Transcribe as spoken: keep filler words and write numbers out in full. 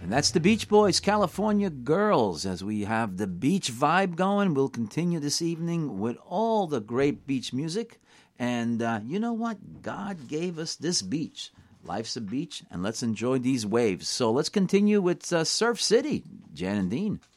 And that's the Beach Boys, California Girls. As we have the beach vibe going, we'll continue this evening with all the great beach music. And uh, you know what? God gave us this beach. Life's a beach, and let's enjoy these waves. So let's continue with uh, Surf City, Jan and Dean.